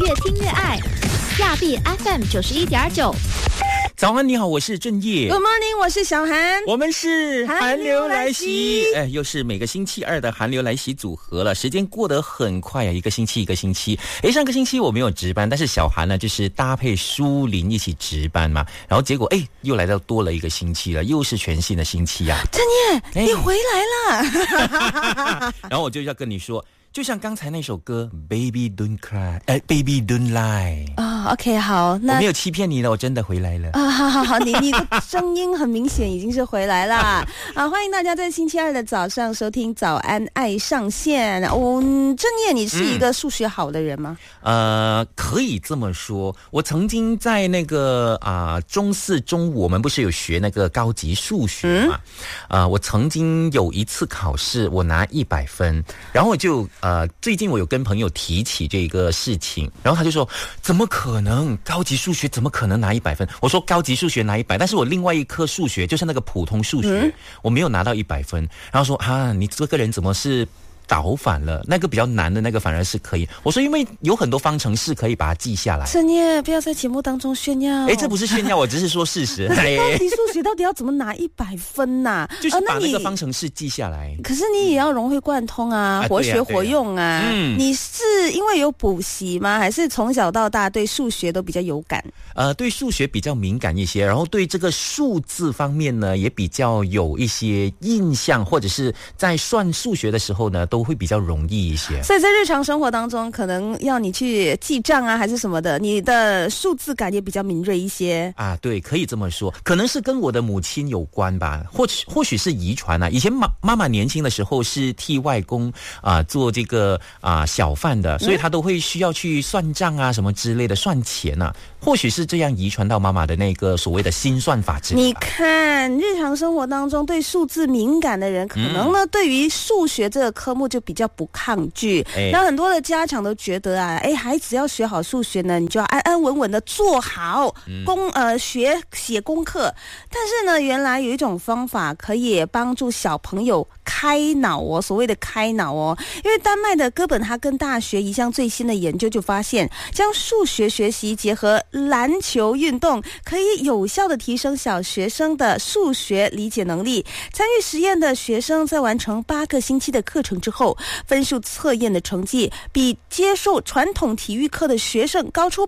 越听越爱，亚币 FM 91.9。 早安，你好，我是郑业。 Good morning， 我是小韩。 我们是寒流来袭。又是每个星期二的寒流来袭组合了。时间过得很快啊，一个星期一个星期。上个星期我没有值班，但是小韩呢就是搭配舒林一起值班嘛。然后结果又来到多了一个星期了，又是全新的星期啊。 郑业，你回来了。 然后我就要跟你说，就像刚才那首歌 Baby Don't Cry，Baby Don't Lie。 OK， 好，那我没有欺骗你了，我真的回来了。 好，你的声音很明显已经是回来了。欢迎大家在星期二的早上收听早安爱上线。郑业，你是一个数学好的人吗？ 可以这么说。我曾经在那个中四中五，我们不是有学那个高级数学嘛？我曾经有一次考试，我拿100分，然后我就最近我有跟朋友提起这个事情，然后他就说怎么可能高级数学怎么可能拿100分？我说高级数学拿100，但是我另外一科数学就是那个普通数学，我没有拿到100分。然后说你这个人怎么是倒反了？那个比较难的那个反而是可以。我说因为有很多方程式可以把它记下来。 郑业，不要在节目当中炫耀。 这不是炫耀，我只是说事实。 高级数学到底要怎么拿100分呐？ 就是把那个方程式记下来。 可是你也要融会贯通活学活用啊。你是因为有补习吗？还是从小到大对数学都比较有感？ 对数学比较敏感一些，然后对这个数字方面呢也比较有一些印象，或者是在算数学的时候呢都会比较容易一些。 所以在日常生活当中，可能要你去记账还是什么的，你的数字感也比较敏锐一些对，可以这么说。可能是跟我的母亲有关吧，或许是遗传以前妈妈年轻的时候是替外公做这个小贩的，所以他都会需要去算账什么之类的，算钱或许是这样遗传到妈妈的那个所谓的心算法之类的。 你看日常生活当中对数字敏感的人，可能呢对于数学这个科目就比较不抗拒。那很多的家长都觉得孩子要学好数学呢，你就要安安稳稳的做好写功课。但是呢，原来有一种方法可以帮助小朋友开脑所谓的开脑因为丹麦的哥本哈根大学一项最新的研究就发现，将数学学习结合篮球运动，可以有效的提升小学生的数学理解能力。参与实验的学生在完成8个星期的课程之后，分数测验的成绩比接受传统体育课的学生高出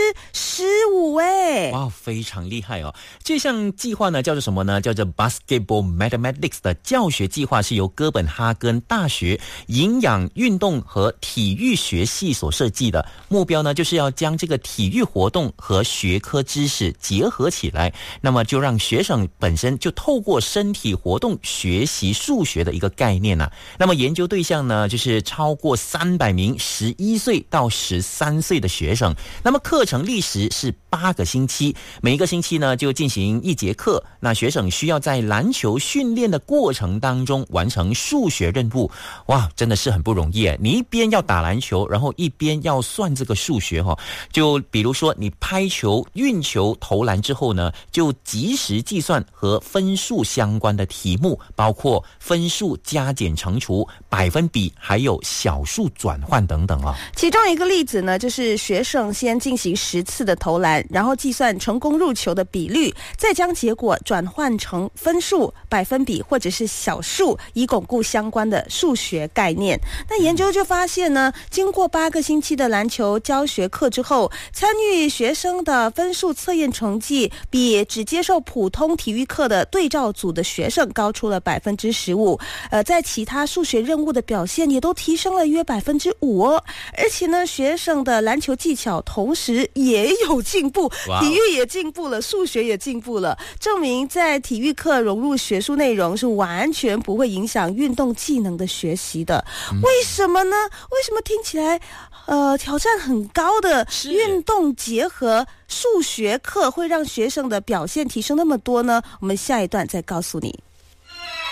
15%。 哇，非常厉害这项计划呢叫做什么呢？叫做 Basketball Mathematics 的教学计划，是由哥本哈根大学营养运动和体育学系所设计的。目标呢就是要将这个体育活动和学科知识结合起来，那么就让学生本身就透过身体活动学习数学的一个概念那么研究对象呢就是超过300名11岁到13岁的学生。那么课程历时是8个星期，每一个星期呢就进行1节课。那学生需要在篮球训练的过程当中完成数学任务。哇，真的是很不容易你一边要打篮球，然后一边要算这个数学就比如说你拍球、运球、投篮之后呢，就及时计算和分数相关的题目，包括分数加减乘除、百分比，还有小数转换等等其中一个例子呢，就是学生先进行10次的投篮，然后计算成功入球的比率，再将结果转换成分数、百分比或者是小数，以巩固相关的数学概念。那研究就发现呢，经过8个星期的篮球教学课之后，参与学生的分数测验成绩比只接受普通体育课的对照组的学生高出了15%。在其他数学任务的表现也都提升了约5%而且呢，学生的篮球技巧同时也有进步，体育也进步了，数学也进步了，证明在体育课融入学术内容是完全不会影响运动技能的学习的。为什么呢？为什么听起来挑战很高的运动结合数学课会让学生的表现提升那么多呢？我们下一段再告诉你。